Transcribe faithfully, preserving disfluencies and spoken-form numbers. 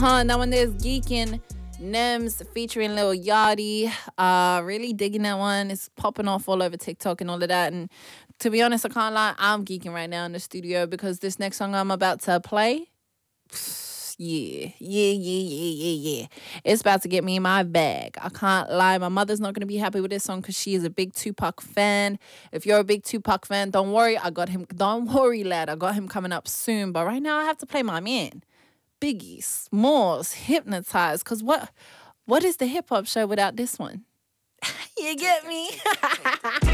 Huh, now when there's Geekin, Nems featuring Lil Yachty. Uh, really digging that one. It's popping off all over TikTok and all of that. And to be honest, I can't lie, I'm geeking right now in the studio because this next song I'm about to play, yeah, yeah, yeah, yeah, yeah, yeah. It's about to get me in my bag. I can't lie. My mother's not going to be happy with this song because she is a big Tupac fan. If you're a big Tupac fan, don't worry. I got him. Don't worry, lad. I got him coming up soon. But right now, I have to play my man. Biggie Smalls, Hypnotized. Because what, what is the hip hop show without this one? You get me?